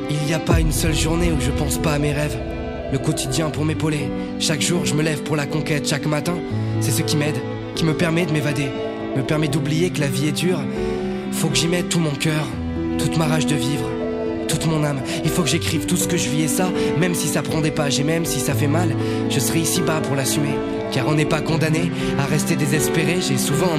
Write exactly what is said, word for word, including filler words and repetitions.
Il n'y a pas une seule journée où je pense pas à mes rêves. Le quotidien pour m'épauler. Chaque jour je me lève pour la conquête. Chaque matin, c'est ce qui m'aide, qui me permet de m'évader, me permet d'oublier que la vie est dure. Faut que j'y mette tout mon cœur, toute ma rage de vivre, toute mon âme. Il faut que j'écrive tout ce que je vis et ça, même si ça prend des pages et même si ça fait mal, je serai ici bas pour l'assumer. Car on n'est pas condamné à rester désespéré. J'ai souvent